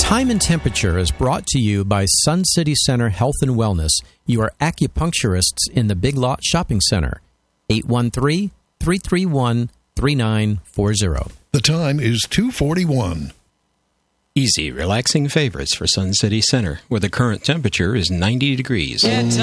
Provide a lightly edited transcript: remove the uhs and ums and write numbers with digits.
Time and Temperature is brought to you by Sun City Center Health and Wellness, your acupuncturists in the Big Lot Shopping Center. 813-331-3940. The time is 2:41. Easy, relaxing favorites for Sun City Center, where the current temperature is 90 degrees.